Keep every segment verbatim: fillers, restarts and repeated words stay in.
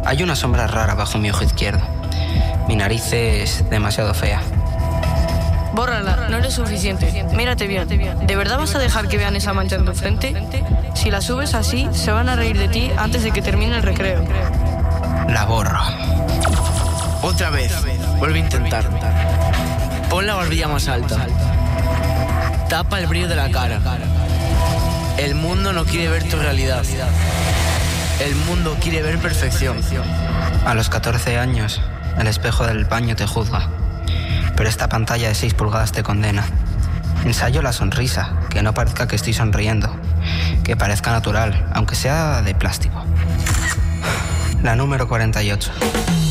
Hay una sombra rara bajo mi ojo izquierdo. Mi nariz es demasiado fea. Bórrala, no eres suficiente. Mírate bien. ¿De verdad vas a dejar que vean esa mancha en tu frente? Si la subes así, se van a reír de ti antes de que termine el recreo. La borro. Otra vez. Vuelve a intentar. Pon la barbilla más alta. Tapa el brillo de la cara. El mundo no quiere ver tu realidad. El mundo quiere ver perfección. A los catorce años, el espejo del baño te juzga. Pero esta pantalla de seis pulgadas te condena. Ensayo la sonrisa, que no parezca que estoy sonriendo. Que parezca natural, aunque sea de plástico. La número cuarenta y ocho.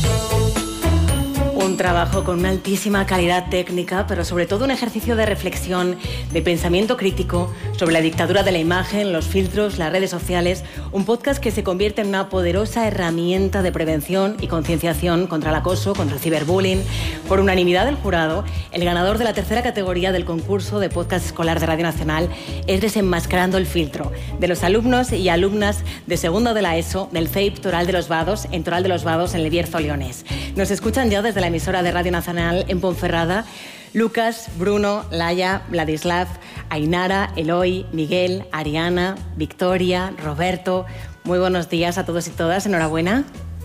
Un trabajo con una altísima calidad técnica, pero sobre todo un ejercicio de reflexión, de pensamiento crítico sobre la dictadura de la imagen, los filtros, las redes sociales. Un podcast que se convierte en una poderosa herramienta de prevención y concienciación contra el acoso, contra el ciberbullying. Por unanimidad del jurado, el ganador de la tercera categoría del concurso de podcast escolar de Radio Nacional es Desenmascarando el filtro, de los alumnos y alumnas de segundo de la ESO del C E I P Toral de los Vados, en Toral de los Vados, en El Bierzo, Leones. Nos escuchan ya desde la emisora de Radio Nacional en Ponferrada Lucas, Bruno, Laia, Vladislav, Ainara, Eloy, Miguel, Ariana, Victoria, Roberto. Muy buenos días a todos y todas. Enhorabuena.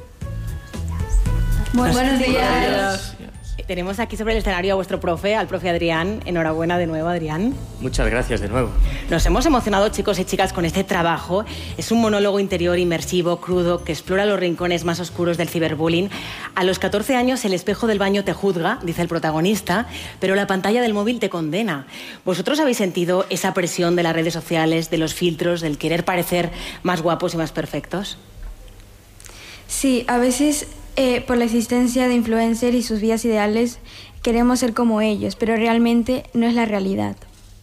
Muy buenos días. días. Tenemos aquí sobre el escenario a vuestro profe, al profe Adrián. Enhorabuena de nuevo, Adrián. Muchas gracias de nuevo. Nos hemos emocionado, chicos y chicas, con este trabajo. Es un monólogo interior inmersivo, crudo, que explora los rincones más oscuros del ciberbullying. A los catorce años, el espejo del baño te juzga, dice el protagonista, pero la pantalla del móvil te condena. ¿Vosotros habéis sentido esa presión de las redes sociales, de los filtros, del querer parecer más guapos y más perfectos? Sí, a veces... Eh, por la existencia de influencers y sus vidas ideales, queremos ser como ellos, pero realmente no es la realidad.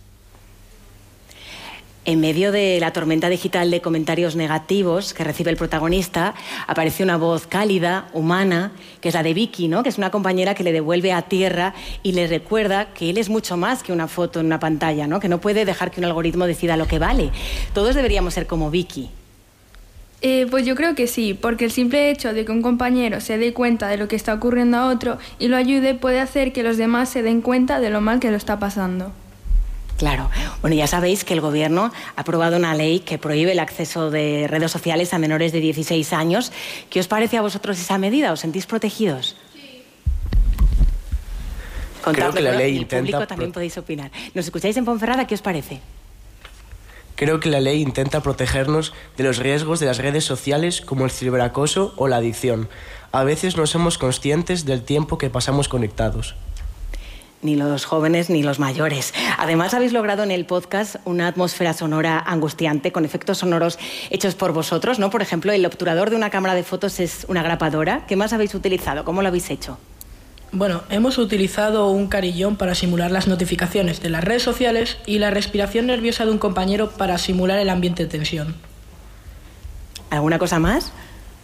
En medio de la tormenta digital de comentarios negativos que recibe el protagonista, aparece una voz cálida, humana, que es la de Vicky, ¿no? Que es una compañera que le devuelve a tierra y le recuerda que él es mucho más que una foto en una pantalla, ¿no? Que no puede dejar que un algoritmo decida lo que vale. Todos deberíamos ser como Vicky. Eh, pues yo creo que sí, porque el simple hecho de que un compañero se dé cuenta de lo que está ocurriendo a otro y lo ayude puede hacer que los demás se den cuenta de lo mal que lo está pasando. Claro. Bueno, ya sabéis que el Gobierno ha aprobado una ley que prohíbe el acceso de redes sociales a menores de dieciséis años. ¿Qué os parece a vosotros esa medida? ¿Os sentís protegidos? Sí. Contadme, Creo que la ley el intenta... público también podéis opinar. ¿Nos escucháis en Ponferrada? ¿Qué os parece? Creo que la ley intenta protegernos de los riesgos de las redes sociales como el ciberacoso o la adicción. A veces no somos conscientes del tiempo que pasamos conectados. Ni los jóvenes ni los mayores. Además, habéis logrado en el podcast una atmósfera sonora angustiante con efectos sonoros hechos por vosotros, ¿no? Por ejemplo, el obturador de una cámara de fotos es una grapadora. ¿Qué más habéis utilizado? ¿Cómo lo habéis hecho? Bueno, hemos utilizado un carillón para simular las notificaciones de las redes sociales y la respiración nerviosa de un compañero para simular el ambiente de tensión. ¿Alguna cosa más?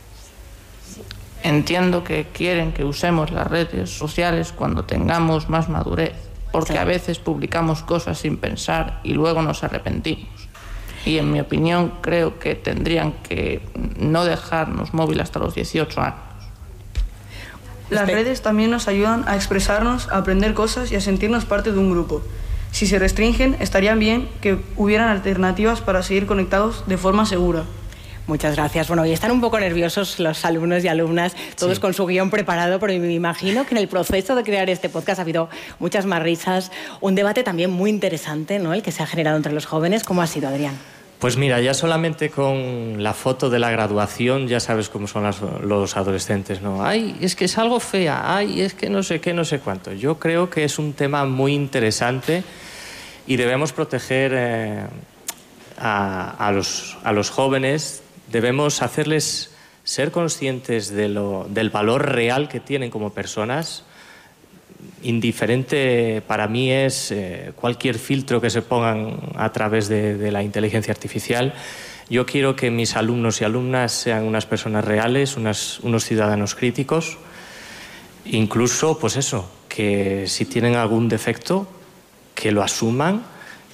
Entiendo que quieren que usemos las redes sociales cuando tengamos más madurez, porque a veces publicamos cosas sin pensar y luego nos arrepentimos. Y en mi opinión creo que tendrían que no dejarnos móvil hasta los dieciocho años. Las redes también nos ayudan a expresarnos, a aprender cosas y a sentirnos parte de un grupo. Si se restringen, estaría bien que hubieran alternativas para seguir conectados de forma segura. Muchas gracias. Bueno, y están un poco nerviosos los alumnos y alumnas, todos sí, con su guión preparado, pero me imagino que en el proceso de crear este podcast ha habido muchas más risas, un debate también muy interesante, ¿no?, el que se ha generado entre los jóvenes. ¿Cómo ha sido, Adrián? Pues mira, ya solamente con la foto de la graduación ya sabes cómo son las, los adolescentes, ¿no? Ay, es que es algo fea, ay, es que no sé qué, no sé cuánto. Yo creo que es un tema muy interesante y debemos proteger eh, a, a, los, a los jóvenes, debemos hacerles ser conscientes de lo, del valor real que tienen como personas. Indiferente para mí es eh, cualquier filtro que se pongan a través de, de la inteligencia artificial. Yo quiero que mis alumnos y alumnas sean unas personas reales, unas, unos ciudadanos críticos. Incluso, pues eso, que si tienen algún defecto, que lo asuman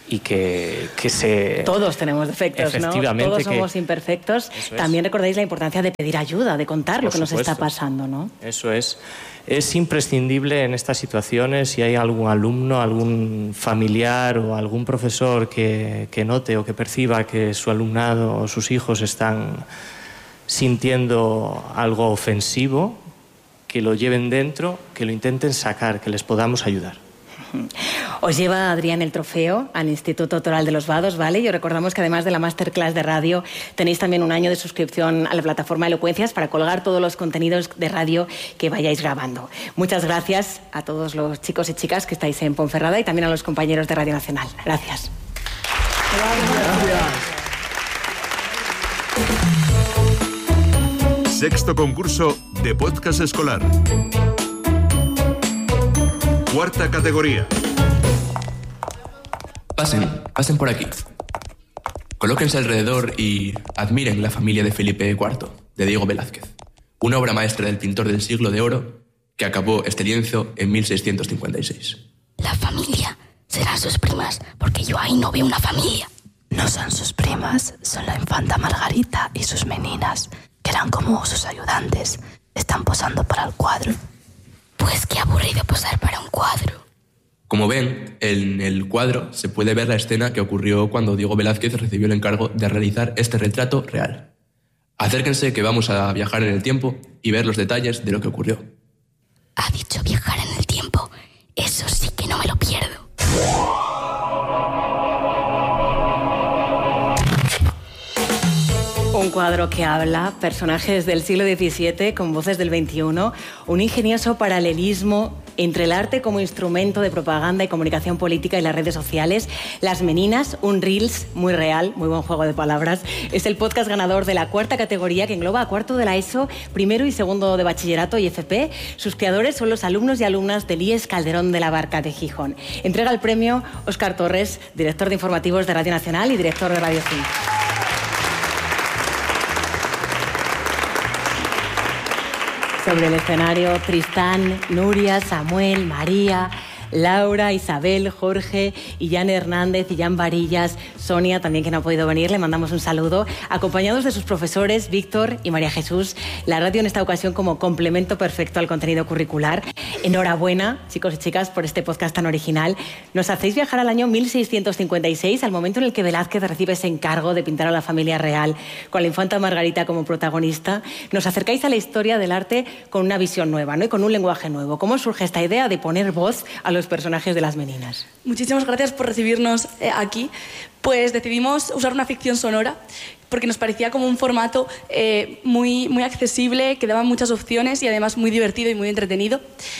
y que, que se... Todos tenemos defectos, efectivamente, ¿no? Todos que... somos imperfectos. También recordáis la importancia de pedir ayuda, de contar Por lo que supuesto. nos está pasando, ¿no? Eso es. Es imprescindible en estas situaciones, si hay algún alumno, algún familiar o algún profesor que, que note o que perciba que su alumnado o sus hijos están sintiendo algo ofensivo, que lo lleven dentro, que lo intenten sacar, que les podamos ayudar. Os lleva Adrián el trofeo al Instituto Toral de los Vados, ¿vale? Y os recordamos que además de la masterclass de radio, tenéis también un año de suscripción a la plataforma Elocuencias para colgar todos los contenidos de radio que vayáis grabando. Muchas gracias a todos los chicos y chicas que estáis en Ponferrada y también a los compañeros de Radio Nacional. Gracias. Gracias. Sexto concurso de podcast escolar. Cuarta categoría. Pasen, pasen por aquí. Colóquense alrededor y admiren la familia de Felipe cuarto, de Diego Velázquez, una obra maestra del pintor del siglo de oro que acabó este lienzo en mil seiscientos cincuenta y seis. La familia serán sus primas, porque yo ahí no veo una familia. No son sus primas, son la infanta Margarita y sus meninas, que eran como sus ayudantes. Están posando para el cuadro. Pues qué aburrido posar para un cuadro. Como ven, en el cuadro se puede ver la escena que ocurrió cuando Diego Velázquez recibió el encargo de realizar este retrato real. Acérquense que vamos a viajar en el tiempo y ver los detalles de lo que ocurrió. Ha dicho viajar en el tiempo. Eso sí que no me lo pierdo. Un cuadro que habla, personajes del siglo diecisiete con voces del veintiuno, un ingenioso paralelismo entre el arte como instrumento de propaganda y comunicación política y las redes sociales. Las Meninas, un Reels muy real, muy buen juego de palabras. Es el podcast ganador de la cuarta categoría que engloba a cuarto de la ESO, primero y segundo de bachillerato y F P. Sus creadores son los alumnos y alumnas del I E S Calderón de la Barca de Gijón. Entrega el premio Óscar Torres, director de informativos de Radio Nacional y director de Radio cinco. Sobre el escenario, Tristán, Nuria, Samuel, María, Laura, Isabel, Jorge, Illán Hernández, Illán Varillas, Sonia, también que no ha podido venir, le mandamos un saludo, acompañados de sus profesores Víctor y María Jesús. La radio en esta ocasión como complemento perfecto al contenido curricular. Enhorabuena, chicos y chicas, por este podcast tan original. Nos hacéis viajar al año mil seiscientos cincuenta y seis, al momento en el que Velázquez recibe ese encargo de pintar a la familia real, con la infanta Margarita como protagonista. Nos acercáis a la historia del arte con una visión nueva, ¿no? Y con un lenguaje nuevo. ¿Cómo surge esta idea de poner voz a los personajes de Las Meninas? Muchísimas gracias por recibirnos eh, aquí. Pues decidimos usar una ficción sonora porque nos parecía como un formato eh, muy, muy accesible, que daba muchas opciones y además muy divertido y muy entretenido.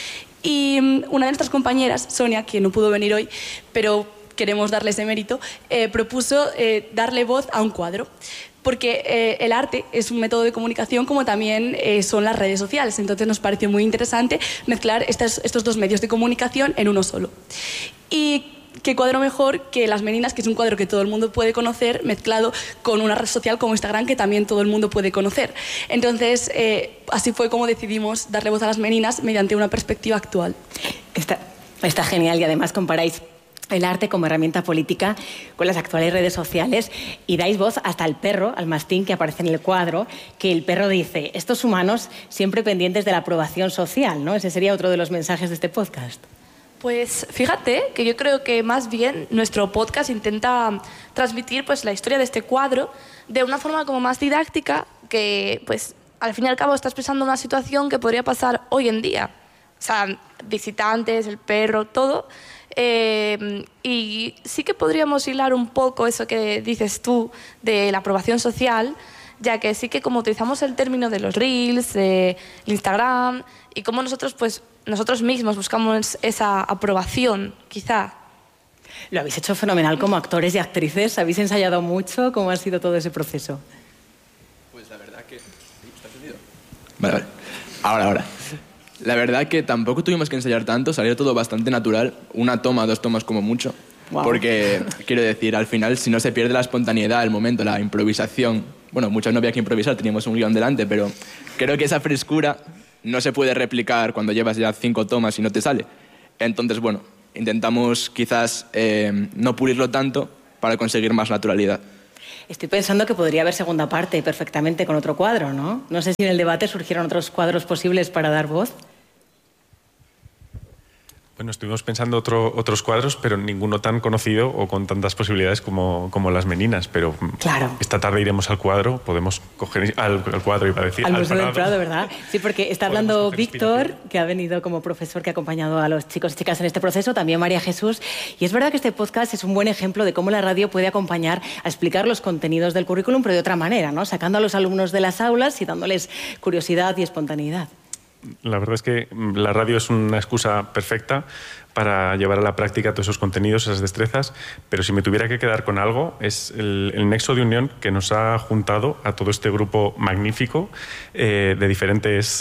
Y um, una de nuestras compañeras, Sonia, que no pudo venir hoy, pero queremos darle ese mérito, eh, propuso eh, darle voz a un cuadro. Porque eh, el arte es un método de comunicación como también eh, son las redes sociales. Entonces nos pareció muy interesante mezclar estas, estos dos medios de comunicación en uno solo. Y qué cuadro mejor que Las Meninas, que es un cuadro que todo el mundo puede conocer, mezclado con una red social como Instagram, que también todo el mundo puede conocer. Entonces, eh, así fue como decidimos darle voz a Las Meninas mediante una perspectiva actual. Está, está genial y además comparáis el arte como herramienta política con las actuales redes sociales y dais voz hasta al perro, al mastín que aparece en el cuadro, que el perro dice, estos humanos siempre pendientes de la aprobación social, ¿no? Ese sería otro de los mensajes de este podcast. Pues fíjate que yo creo que más bien nuestro podcast intenta transmitir pues la historia de este cuadro de una forma como más didáctica, que pues al fin y al cabo está expresando una situación que podría pasar hoy en día. O sea, visitantes, el perro, todo. Eh, y sí que podríamos hilar un poco eso que dices tú de la aprobación social, ya que sí que como utilizamos el término de los Reels, eh, el Instagram, y como nosotros, pues, nosotros mismos buscamos esa aprobación, quizá. Lo habéis hecho fenomenal como actores y actrices, habéis ensayado mucho. ¿Cómo ha sido todo ese proceso? Pues la verdad que... ¿Está encendido? Vale, vale. Ahora, ahora. La verdad que tampoco tuvimos que ensayar tanto, salió todo bastante natural, una toma, dos tomas como mucho, wow. Porque, quiero decir, al final si no se pierde la espontaneidad, el momento, la improvisación, bueno, muchas no había que improvisar, teníamos un guión delante, pero creo que esa frescura no se puede replicar cuando llevas ya cinco tomas y no te sale. Entonces, bueno, intentamos quizás eh, no pulirlo tanto para conseguir más naturalidad. Estoy pensando que podría haber segunda parte perfectamente con otro cuadro, ¿no? No sé si en el debate surgieron otros cuadros posibles para dar voz. Bueno, estuvimos pensando otro, otros cuadros, pero ninguno tan conocido o con tantas posibilidades como, como Las Meninas. Pero claro. Esta tarde iremos al cuadro, podemos coger al, al cuadro, iba a decir. Al, al Museo Prado. del Prado, ¿verdad? Sí, porque está hablando Víctor, que ha venido como profesor que ha acompañado a los chicos y chicas en este proceso, también María Jesús. Y es verdad que este podcast es un buen ejemplo de cómo la radio puede acompañar a explicar los contenidos del currículum, pero de otra manera, ¿no? Sacando a los alumnos de las aulas y dándoles curiosidad y espontaneidad. La verdad es que la radio es una excusa perfecta para llevar a la práctica todos esos contenidos, esas destrezas, pero si me tuviera que quedar con algo, es el, el nexo de unión que nos ha juntado a todo este grupo magnífico eh, de, diferentes,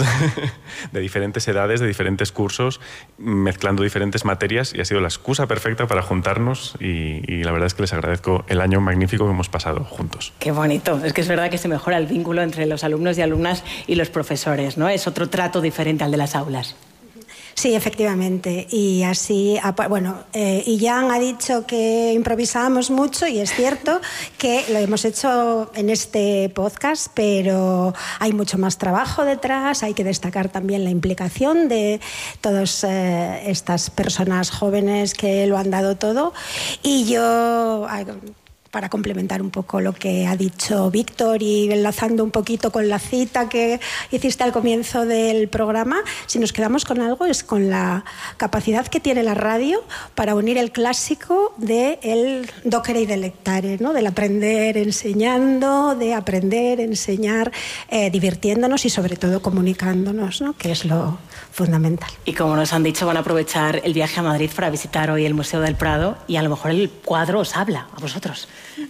de diferentes edades, de diferentes cursos, mezclando diferentes materias, y ha sido la excusa perfecta para juntarnos y, y la verdad es que les agradezco el año magnífico que hemos pasado juntos. Qué bonito. Es que es verdad que se mejora el vínculo entre los alumnos y alumnas y los profesores, ¿no? Es otro trato diferente al de las aulas. Sí, efectivamente. Y así, bueno, eh, y Jan ha dicho que improvisábamos mucho y es cierto que lo hemos hecho en este podcast, pero hay mucho más trabajo detrás. Hay que destacar también la implicación de todas eh, estas personas jóvenes que lo han dado todo. Y yo... para complementar un poco lo que ha dicho Víctor y enlazando un poquito con la cita que hiciste al comienzo del programa, si nos quedamos con algo es con la capacidad que tiene la radio para unir el clásico del docere y delectare, ¿no? Del aprender enseñando, de aprender, enseñar, eh, divirtiéndonos y sobre todo comunicándonos, ¿no? Que es lo fundamental. Y como nos han dicho, van a aprovechar el viaje a Madrid para visitar hoy el Museo del Prado y a lo mejor el cuadro os habla a vosotros.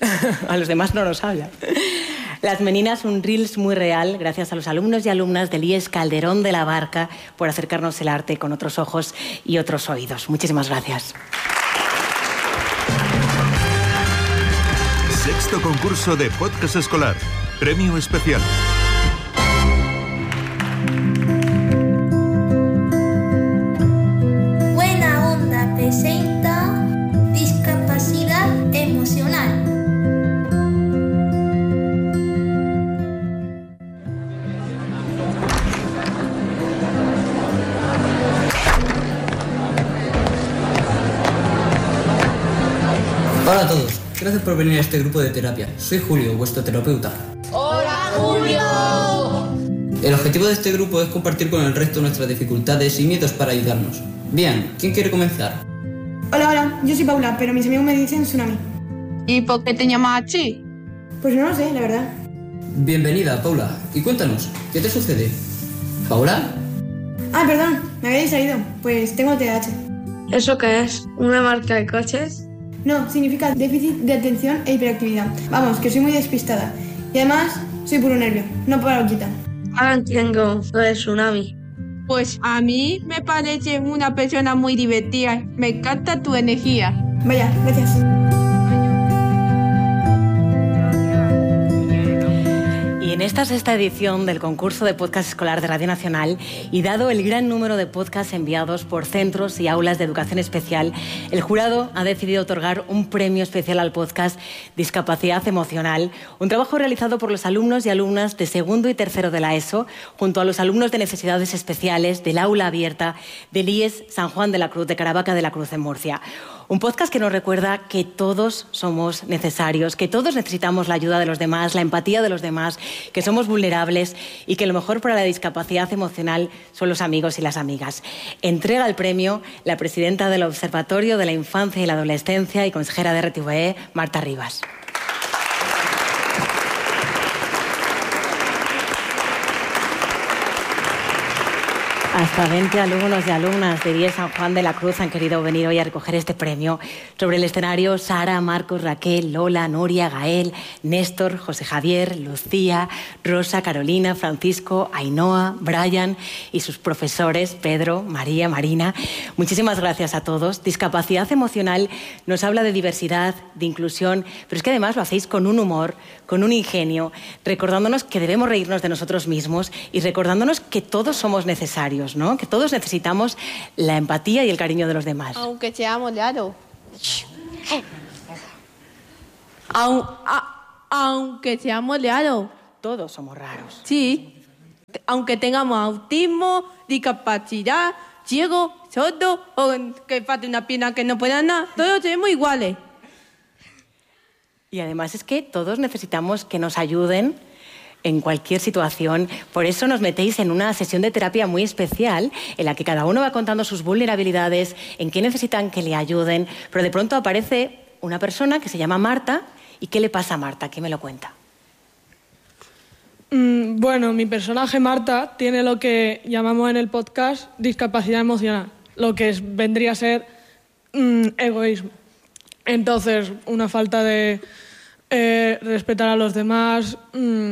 A los demás no nos habla. Las Meninas, un Reels muy real, gracias a los alumnos y alumnas del I E S Calderón de la Barca por acercarnos el arte con otros ojos y otros oídos. Muchísimas gracias. Sexto concurso de podcast escolar. Premio especial. Buena Onda presenta discapacidad emocional. Hola a todos, gracias por venir a este grupo de terapia. Soy Julio, vuestro terapeuta. ¡Hola, Julio! El objetivo de este grupo es compartir con el resto nuestras dificultades y miedos para ayudarnos. Bien, ¿quién quiere comenzar? Hola, hola, yo soy Paula, pero mis amigos me dicen Tsunami. ¿Y por qué te llamas así? Pues no lo sé, la verdad. Bienvenida, Paula. Y cuéntanos, ¿qué te sucede? ¿Paula? Ah, perdón, me había distraído. Pues tengo T D A H. ¿Eso qué es? ¿Una marca de coches? No, significa déficit de atención e hiperactividad. Vamos, que soy muy despistada. Y además, soy puro nervio, no paranoica. Ahora entiendo lo de Tsunami. Pues a mí me parece una persona muy divertida. Me encanta tu energía. Vaya, gracias. Y en esta sexta edición del concurso de podcast escolar de Radio Nacional, y dado el gran número de podcasts enviados por centros y aulas de educación especial, el jurado ha decidido otorgar un premio especial al podcast Discapacidad Emocional, un trabajo realizado por los alumnos y alumnas de segundo y tercero de la ESO, junto a los alumnos de necesidades especiales del aula abierta del I E S San Juan de la Cruz de Caravaca de la Cruz en Murcia. Un podcast que nos recuerda que todos somos necesarios, que todos necesitamos la ayuda de los demás, la empatía de los demás, que somos vulnerables y que lo mejor para la discapacidad emocional son los amigos y las amigas. Entrega el premio la presidenta del Observatorio de la Infancia y la Adolescencia y consejera de R T V E, Marta Rivas. Hasta veinte alumnos y alumnas de I E S San Juan de la Cruz han querido venir hoy a recoger este premio. Sobre el escenario, Sara, Marcos, Raquel, Lola, Nuria, Gael, Néstor, José Javier, Lucía, Rosa, Carolina, Francisco, Ainhoa, Brian y sus profesores, Pedro, María, Marina. Muchísimas gracias a todos. Discapacidad emocional nos habla de diversidad, de inclusión, pero es que además lo hacéis con un humor, con un ingenio, recordándonos que debemos reírnos de nosotros mismos y recordándonos que todos somos necesarios. rápidos, ¿no? Que todos necesitamos la empatía y el cariño de los demás. Aunque seamos raros. Aun, a, aunque seamos raros. Todos somos raros. Sí. Aunque tengamos autismo, discapacidad, ciego, sordo o que falte una pierna que no pueda nada, todos somos iguales. Y además es que todos necesitamos que nos ayuden en cualquier situación. Por eso nos metéis en una sesión de terapia muy especial en la que cada uno va contando sus vulnerabilidades, en qué necesitan que le ayuden, pero de pronto aparece una persona que se llama Marta. ¿Y qué le pasa a Marta? ¿Qué me lo cuenta? Mm, bueno, mi personaje Marta tiene lo que llamamos en el podcast discapacidad emocional, lo que es, vendría a ser mm, egoísmo. Entonces, una falta de eh, respetar a los demás, mmm,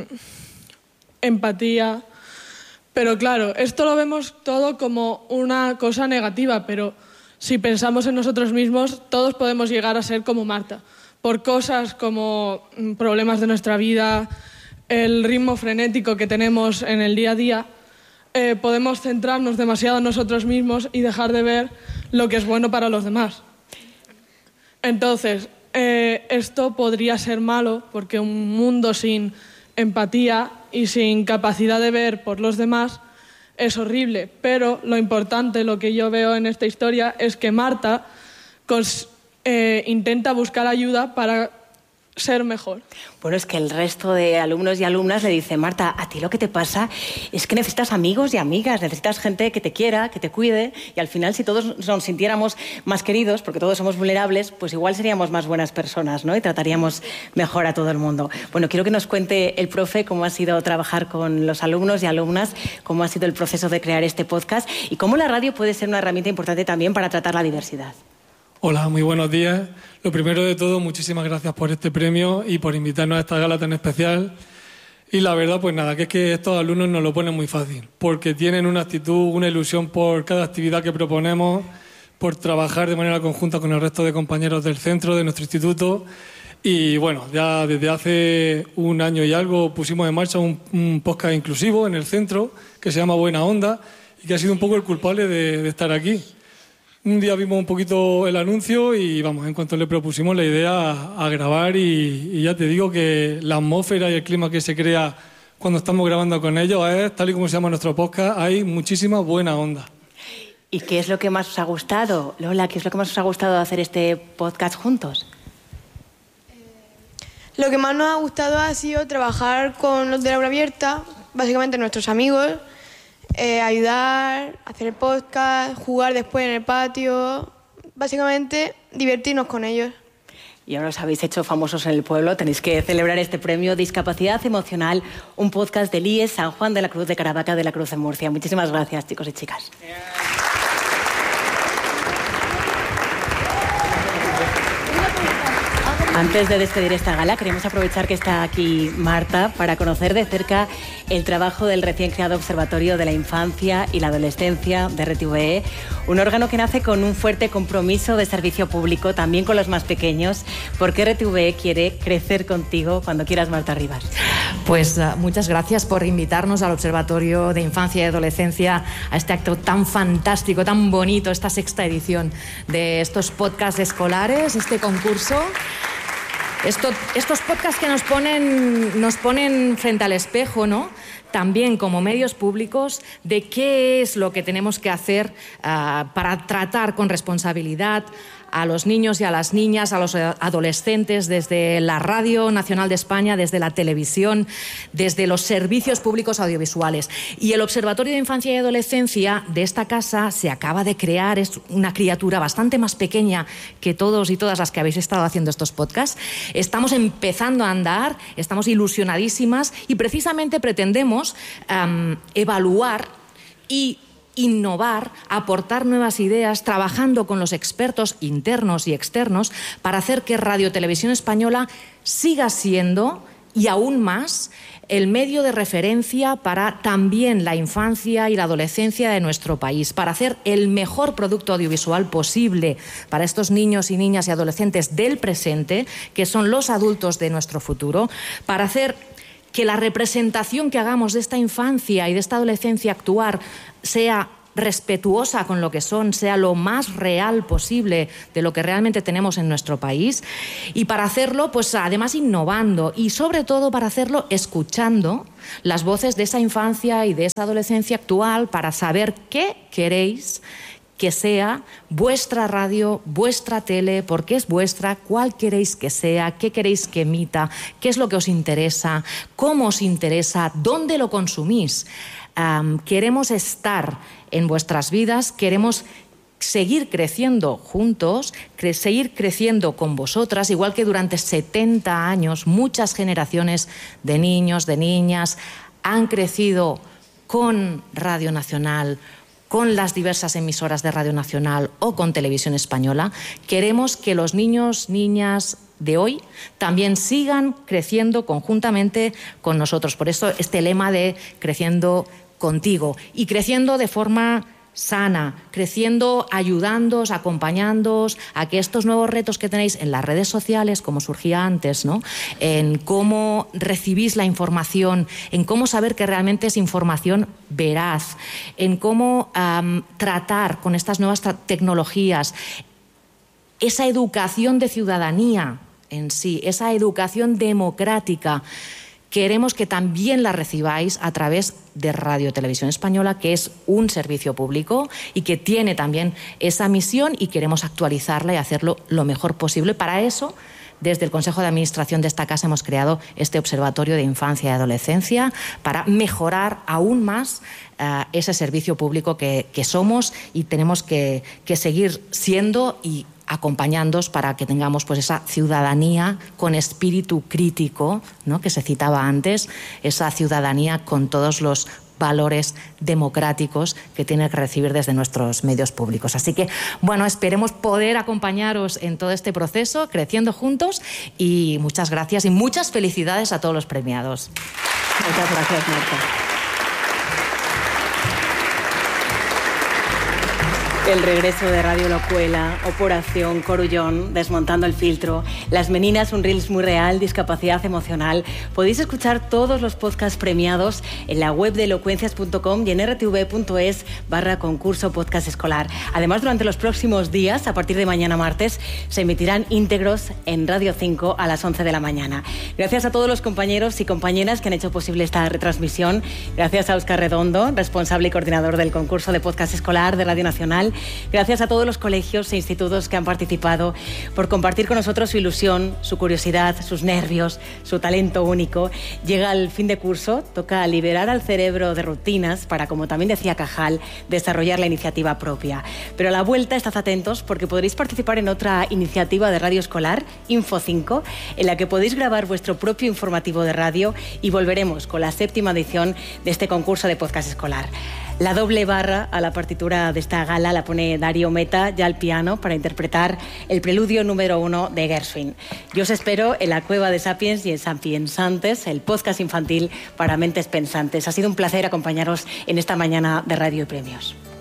empatía. Pero claro, esto lo vemos todo como una cosa negativa, pero si pensamos en nosotros mismos, todos podemos llegar a ser como Marta. Por cosas como mm, problemas de nuestra vida, el ritmo frenético que tenemos en el día a día, eh, podemos centrarnos demasiado en nosotros mismos y dejar de ver lo que es bueno para los demás. Entonces, eh, esto podría ser malo porque un mundo sin empatía y sin capacidad de ver por los demás es horrible. Pero lo importante, lo que yo veo en esta historia, es que Marta cons- eh, intenta buscar ayuda para ser mejor. Bueno, es que el resto de alumnos y alumnas le dicen, Marta, a ti lo que te pasa es que necesitas amigos y amigas, necesitas gente que te quiera, que te cuide, y al final si todos nos sintiéramos más queridos, porque todos somos vulnerables, pues igual seríamos más buenas personas, ¿no? Y trataríamos mejor a todo el mundo. Bueno, quiero que nos cuente el profe cómo ha sido trabajar con los alumnos y alumnas, cómo ha sido el proceso de crear este podcast y cómo la radio puede ser una herramienta importante también para tratar la diversidad. Hola, muy buenos días. Lo primero de todo, muchísimas gracias por este premio y por invitarnos a esta gala tan especial. Y la verdad, pues nada, que es que estos alumnos nos lo ponen muy fácil, porque tienen una actitud, una ilusión por cada actividad que proponemos, por trabajar de manera conjunta con el resto de compañeros del centro, de nuestro instituto. Y bueno, ya desde hace un año y algo pusimos en marcha un, un podcast inclusivo en el centro que se llama Buena Onda y que ha sido un poco el culpable de, de estar aquí. Un día vimos un poquito el anuncio y vamos, en cuanto le propusimos la idea a, a grabar y, y ya te digo que la atmósfera y el clima que se crea cuando estamos grabando con ellos es, tal y como se llama nuestro podcast, hay muchísima buena onda. ¿Y qué es lo que más os ha gustado? Lola, ¿qué es lo que más os ha gustado hacer este podcast juntos? Lo que más nos ha gustado ha sido trabajar con los de la aula abierta, básicamente nuestros amigos, eh, ayudar, hacer el podcast, jugar después en el patio, básicamente divertirnos con ellos. Y ahora os habéis hecho famosos en el pueblo, tenéis que celebrar este premio Discapacidad Emocional, un podcast del I E S San Juan de la Cruz de Caravaca de la Cruz en Murcia. Muchísimas gracias, chicos y chicas. Antes de despedir esta gala, queremos aprovechar que está aquí Marta para conocer de cerca el trabajo del recién creado Observatorio de la Infancia y la Adolescencia de R T V E, un órgano que nace con un fuerte compromiso de servicio público, también con los más pequeños, porque R T V E quiere crecer contigo. Cuando quieras, Marta Rivas. Pues uh, muchas gracias por invitarnos al Observatorio de Infancia y Adolescencia, a este acto tan fantástico, tan bonito, esta sexta edición de estos podcasts escolares, este concurso. Esto, estos podcasts que nos ponen, nos ponen frente al espejo, ¿no? También como medios públicos, de qué es lo que tenemos que hacer uh, para tratar con responsabilidad a los niños y a las niñas, a los adolescentes, desde la Radio Nacional de España, desde la televisión, desde los servicios públicos audiovisuales. Y el Observatorio de Infancia y Adolescencia de esta casa se acaba de crear, es una criatura bastante más pequeña que todos y todas las que habéis estado haciendo estos podcasts. Estamos empezando a andar, estamos ilusionadísimas y precisamente pretendemos um, evaluar y innovar, aportar nuevas ideas, trabajando con los expertos internos y externos para hacer que Radio Televisión Española siga siendo, y aún más, el medio de referencia para también la infancia y la adolescencia de nuestro país, para hacer el mejor producto audiovisual posible para estos niños y niñas y adolescentes del presente, que son los adultos de nuestro futuro, para hacer que la representación que hagamos de esta infancia y de esta adolescencia actuar sea respetuosa con lo que son, sea lo más real posible de lo que realmente tenemos en nuestro país, y para hacerlo, pues además innovando, y sobre todo para hacerlo escuchando las voces de esa infancia y de esa adolescencia actual, para saber qué queréis que sea vuestra radio, vuestra tele, por qué es vuestra, cuál queréis que sea, qué queréis que emita, qué es lo que os interesa, cómo os interesa, dónde lo consumís. Um, queremos estar en vuestras vidas, queremos seguir creciendo juntos, cre- seguir creciendo con vosotras, igual que durante setenta años muchas generaciones de niños, de niñas han crecido con Radio Nacional, con las diversas emisoras de Radio Nacional o con Televisión Española. Queremos que los niños, niñas de hoy también sigan creciendo conjuntamente con nosotros. Por eso este lema de creciendo contigo, y creciendo de forma sana, creciendo, ayudándoos, acompañándoos a que estos nuevos retos que tenéis en las redes sociales, como surgía antes, ¿no?, en cómo recibís la información, en cómo saber que realmente es información veraz, en cómo um, tratar con estas nuevas tecnologías, esa educación de ciudadanía en sí, esa educación democrática. Queremos que también la recibáis a través de Radio Televisión Española, que es un servicio público y que tiene también esa misión, y queremos actualizarla y hacerlo lo mejor posible. Para eso, desde el Consejo de Administración de esta casa hemos creado este Observatorio de Infancia y Adolescencia para mejorar aún más uh, ese servicio público que, que somos, y tenemos que, que seguir siendo y acompañándoos para que tengamos pues esa ciudadanía con espíritu crítico, ¿no?, que se citaba antes, esa ciudadanía con todos los valores democráticos que tiene que recibir desde nuestros medios públicos. Así que, bueno, esperemos poder acompañaros en todo este proceso, creciendo juntos, y muchas gracias y muchas felicidades a todos los premiados. Muchas gracias, Marta. El regreso de Radio Locuela, Operación Corullón, Desmontando el Filtro, Las Meninas, un Reels muy real, Discapacidad emocional. Podéis escuchar todos los podcasts premiados en la web de elocuencias punto com y en r t v punto es barra concurso podcast escolar. Además, durante los próximos días, a partir de mañana martes, se emitirán íntegros en Radio cinco a las once de la mañana. Gracias a todos los compañeros y compañeras que han hecho posible esta retransmisión. Gracias a Óscar Redondo, responsable y coordinador del concurso de podcast escolar de Radio Nacional. Gracias a todos los colegios e institutos que han participado por compartir con nosotros su ilusión, su curiosidad, sus nervios, su talento único. Llega el fin de curso, toca liberar al cerebro de rutinas para, como también decía Cajal, desarrollar la iniciativa propia. Pero a la vuelta, estad atentos porque podréis participar en otra iniciativa de radio escolar, Info cinco, en la que podéis grabar vuestro propio informativo de radio, y volveremos con la séptima edición de este concurso de podcast escolar. La doble barra a la partitura de esta gala la pone Darío Meta, ya al piano, para interpretar el preludio número uno de Gershwin. Yo os espero en la Cueva de Sapiens y en Sapiensantes, el podcast infantil para mentes pensantes. Ha sido un placer acompañaros en esta mañana de Radio y Premios.